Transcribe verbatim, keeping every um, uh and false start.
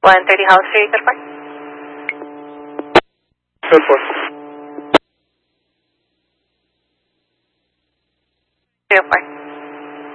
one thirty Howell Street, code four. Code four. zero four.